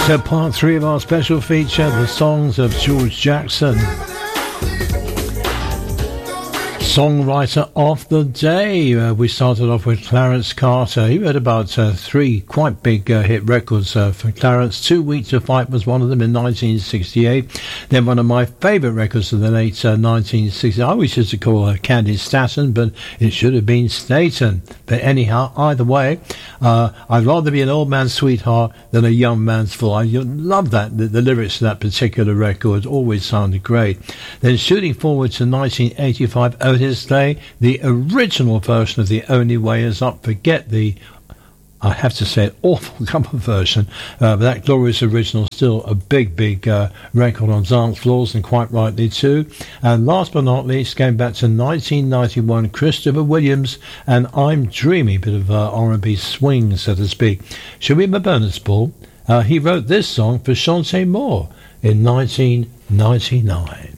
So part 3 of our special feature, the songs of George Jackson, songwriter of the day. We started off with Clarence Carter. He had about 3 quite big hit records for Clarence. Too Weak to Fight was one of them in 1968. Then one of my favourite records of the late 1960s. I always used to call her Candy Staton, but it should have been Staton. But anyhow, either way, I'd rather be an old man's sweetheart than a young man's fool. I love that. The lyrics to that particular record always sounded great. Then shooting forward to 1985, Otis Day, the original version of The Only Way Is Up. Forget the, I have to say, awful cover version, but that glorious original still a big record on dance floors, and quite rightly too. And last but not least, going back to 1991, Christopher Williams and I'm Dreaming, bit of R&B swing, so to speak. Shall we have a bonus, Paul? He wrote this song for Chanté Moore in 1999.